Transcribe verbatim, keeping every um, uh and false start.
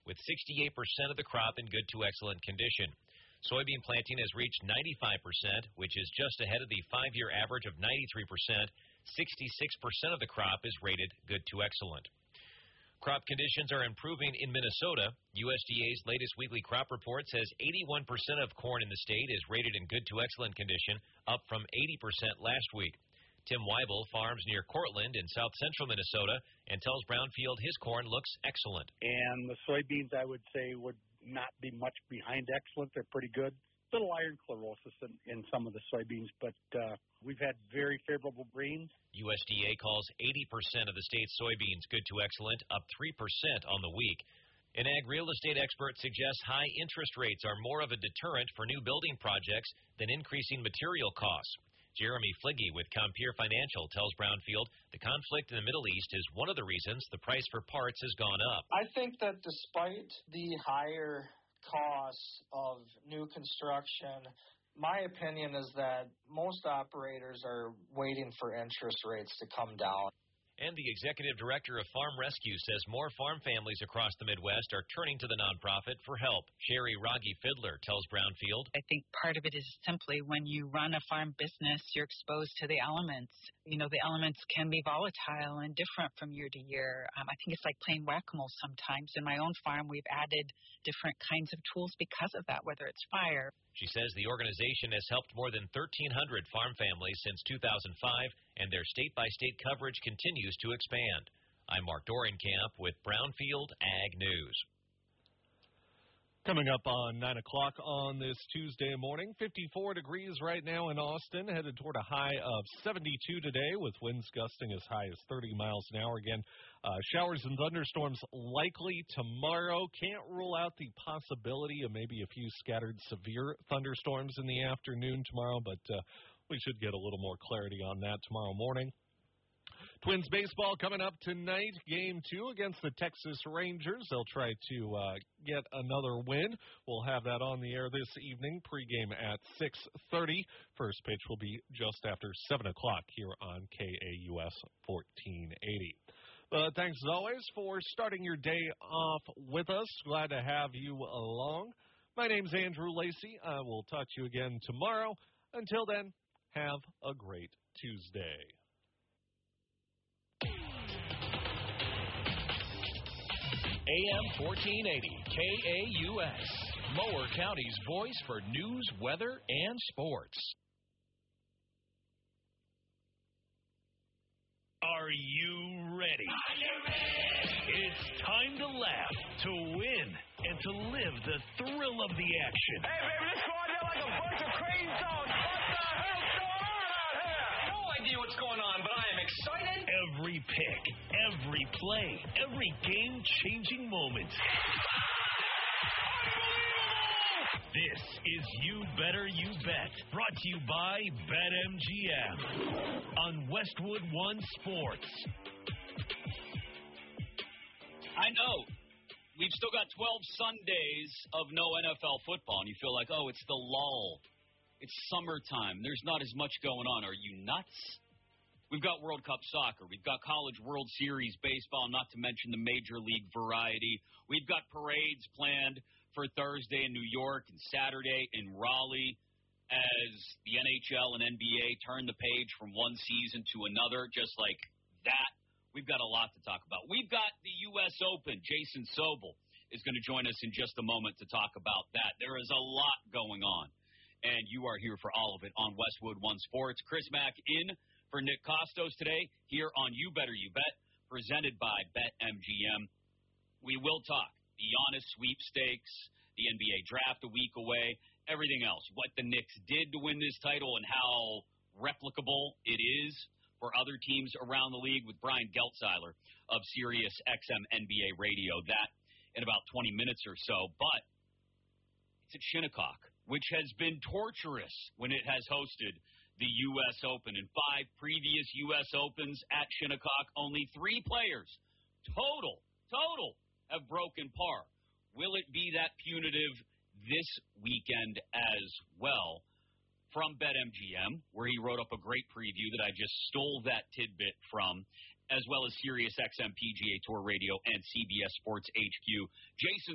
with sixty-eight percent of the crop in good to excellent condition. Soybean planting has reached ninety-five percent, which is just ahead of the five-year average of ninety-three percent. sixty-six percent of the crop is rated good to excellent. Crop conditions are improving in Minnesota. U S D A's latest weekly crop report says eighty-one percent of corn in the state is rated in good to excellent condition, up from eighty percent last week. Tim Weibel farms near Cortland in south central Minnesota and tells Brownfield his corn looks excellent. And the soybeans, I would say, would not be much behind excellent. They're pretty good. Little iron chlorosis in, in some of the soybeans, but uh, we've had very favorable rains. U S D A calls eighty percent of the state's soybeans good to excellent, up three percent on the week. An ag real estate expert suggests high interest rates are more of a deterrent for new building projects than increasing material costs. Jeremy Fligge with Compeer Financial tells Brownfield the conflict in the Middle East is one of the reasons the price for parts has gone up. I think that despite the higher costs of new construction, my opinion is that most operators are waiting for interest rates to come down. And the executive director of Farm Rescue says more farm families across the Midwest are turning to the nonprofit for help. Sherry Rogge Fiddler tells Brownfield. I think part of it is simply when you run a farm business, you're exposed to the elements. You know, the elements can be volatile and different from year to year. Um, I think it's like playing whack-a-mole sometimes. In my own farm, we've added different kinds of tools because of that, whether it's fire. She says the organization has helped more than thirteen hundred farm families since two thousand five, and their state-by-state coverage continues to expand. I'm Mark Dorenkamp with Brownfield Ag News. Coming up on nine o'clock on this Tuesday morning, fifty-four degrees right now in Austin, headed toward a high of seventy-two today with winds gusting as high as thirty miles an hour. Again, uh, showers and thunderstorms likely tomorrow. Can't rule out the possibility of maybe a few scattered severe thunderstorms in the afternoon tomorrow, but uh, we should get a little more clarity on that tomorrow morning. Twins baseball coming up tonight, game two against the Texas Rangers. They'll try to uh, get another win. We'll have that on the air this evening, pregame at six thirty. First pitch will be just after seven o'clock here on K A U S fourteen eighty. Uh, thanks as always for starting your day off with us. Glad to have you along. My name's Andrew Lacey. I will talk to you again tomorrow. Until then, have a great Tuesday. A M fourteen eighty, K A U S, Mower County's voice for news, weather, and sports. Are you ready? Are you ready? It's time to laugh, to win, and to live the thrill of the action. Hey, baby, this going there like a bunch of crazy dogs. What the hell's going on out here? No idea what's going on, but I am excited. Every pick, every play, every game-changing moment. This is You Better You Bet, brought to you by BetMGM on Westwood One Sports. I know. We've still got twelve Sundays of no N F L football, and you feel like, oh, it's the lull. It's summertime. There's not as much going on. Are you nuts? We've got World Cup soccer. We've got College World Series baseball, not to mention the Major League variety. We've got parades planned for Thursday in New York and Saturday in Raleigh as the N H L and N B A turn the page from one season to another, just like that. We've got a lot to talk about. We've got the U S Open. Jason Sobel is going to join us in just a moment to talk about that. There is a lot going on, and you are here for all of it on Westwood One Sports. Chris Mack in for Nick Costos today here on You Better You Bet, presented by BetMGM. We will talk the Giannis sweepstakes, the N B A draft a week away, everything else, what the Knicks did to win this title and how replicable it is for other teams around the league with Brian Geltzeiler of Sirius X M N B A Radio. That in about twenty minutes or so. But it's at Shinnecock, which has been torturous when it has hosted the U S Open. In five previous U S Opens at Shinnecock, only three players total, total have broken par. Will it be that punitive this weekend as well? From BetMGM, where he wrote up a great preview that I just stole that tidbit from, as well as Sirius X M P G A Tour Radio and C B S Sports H Q. Jason